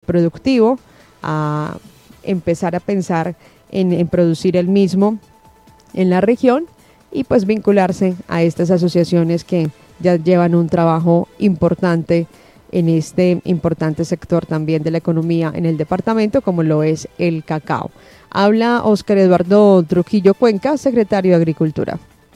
productivo, a empezar a pensar en producir el mismo en la región y pues vincularse a estas asociaciones que ya llevan un trabajo importante en este importante sector también de la economía en el departamento, como lo es el cacao. Habla Óscar Eduardo Trujillo Cuenca, secretario de Agricultura.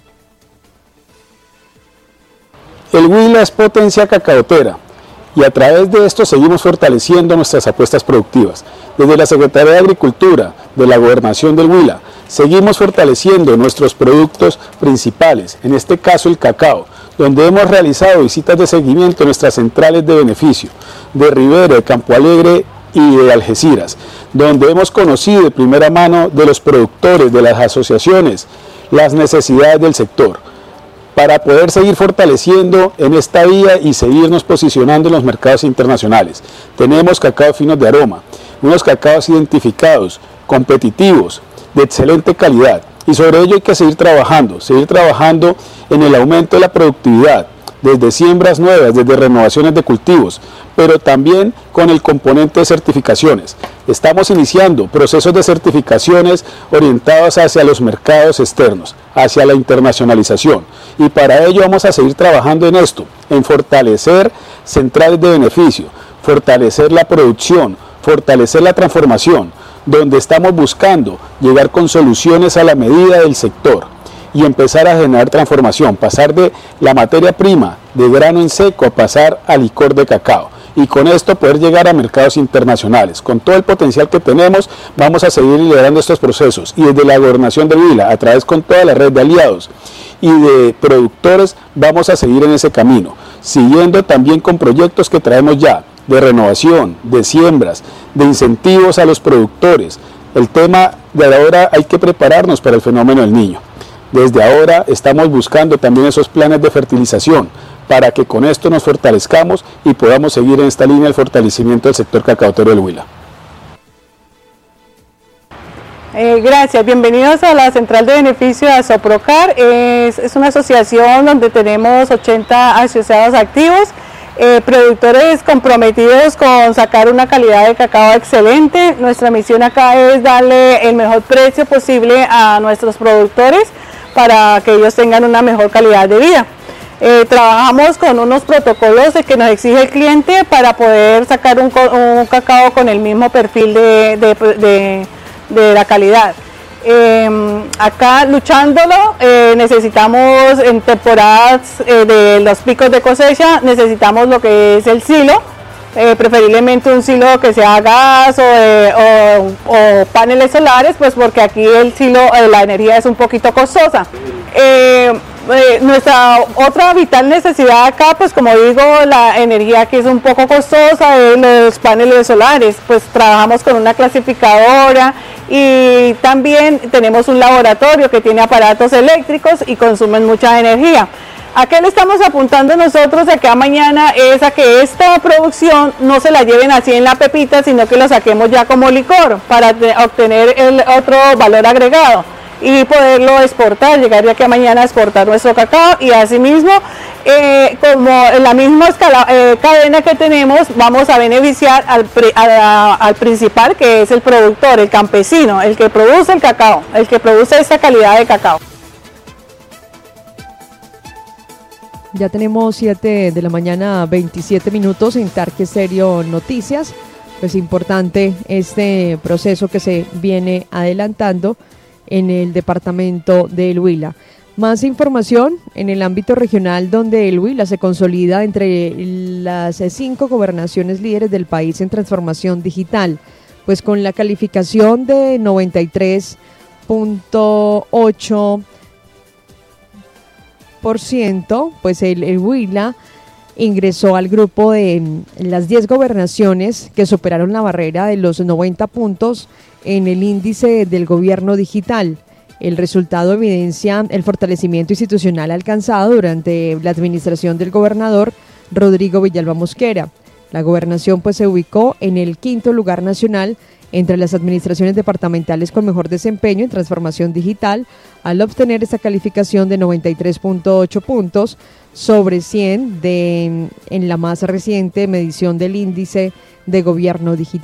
El Huila es potencia cacaotera y a través de esto seguimos fortaleciendo nuestras apuestas productivas. Desde la Secretaría de Agricultura de la Gobernación del Huila, seguimos fortaleciendo nuestros productos principales, en este caso el cacao, donde hemos realizado visitas de seguimiento en nuestras centrales de beneficio, de Rivera, de Campo Alegre y de Algeciras, donde hemos conocido de primera mano de los productores, de las asociaciones, las necesidades del sector, para poder seguir fortaleciendo en esta vía y seguirnos posicionando en los mercados internacionales. Tenemos cacao finos de aroma, unos cacaos identificados, competitivos, de excelente calidad, y sobre ello hay que seguir trabajando en el aumento de la productividad, desde siembras nuevas, desde renovaciones de cultivos, pero también con el componente de certificaciones. Estamos iniciando procesos de certificaciones orientados hacia los mercados externos, hacia la internacionalización, y para ello vamos a seguir trabajando en esto, en fortalecer centrales de beneficio, fortalecer la producción, fortalecer la transformación, donde estamos buscando llegar con soluciones a la medida del sector y empezar a generar transformación, pasar de la materia prima de grano en seco a pasar a licor de cacao, y con esto poder llegar a mercados internacionales. Con todo el potencial que tenemos, vamos a seguir liderando estos procesos, y desde la Gobernación de Huila, a través con toda la red de aliados y de productores, vamos a seguir en ese camino, siguiendo también con proyectos que traemos ya, de renovación, de siembras, de incentivos a los productores. El tema de ahora hay que prepararnos para el fenómeno del Niño. Desde ahora estamos buscando también esos planes de fertilización para que con esto nos fortalezcamos y podamos seguir en esta línea del fortalecimiento del sector cacaotero del Huila. Gracias, bienvenidos a la Central de Beneficio de Asoprocar. Es una asociación donde tenemos 80 asociados activos, productores comprometidos con sacar una calidad de cacao excelente. Nuestra misión acá es darle el mejor precio posible a nuestros productores para que ellos tengan una mejor calidad de vida. Trabajamos con unos protocolos que nos exige el cliente para poder sacar un cacao con el mismo perfil de la calidad. Acá luchándolo, necesitamos en temporadas de los picos de cosecha, necesitamos lo que es el silo, preferiblemente un silo que sea gas o paneles solares, pues porque aquí el silo, la energía es un poquito costosa. Nuestra otra vital necesidad acá, pues como digo, la energía que es un poco costosa, los paneles solares, pues trabajamos con una clasificadora y también tenemos un laboratorio que tiene aparatos eléctricos y consumen mucha energía. ¿A qué le estamos apuntando nosotros de acá a mañana? Es a que esta producción no se la lleven así en la pepita, sino que lo saquemos ya como licor para obtener el otro valor agregado y poderlo exportar, llegar ya que mañana a exportar nuestro cacao, y asimismo, como en la misma cadena que tenemos, vamos a beneficiar al principal, que es el productor, el campesino, el que produce el cacao, el que produce esta calidad de cacao. Ya tenemos 7 de la mañana, 27 minutos en Tarque Stereo Noticias. Pues importante este proceso que se viene adelantando en el departamento del Huila. Más información en el ámbito regional, donde el Huila se consolida entre las 5 gobernaciones líderes del país en transformación digital, pues con la calificación de 93.8%, pues el Huila ingresó al grupo de las 10 gobernaciones que superaron la barrera de los 90 puntos en el índice del gobierno digital. El resultado evidencia el fortalecimiento institucional alcanzado durante la administración del gobernador Rodrigo Villalba Mosquera. La gobernación pues se ubicó en el 5º lugar nacional entre las administraciones departamentales con mejor desempeño en transformación digital, al obtener esta calificación de 93.8 puntos sobre 100 en la más reciente medición del índice de gobierno digital.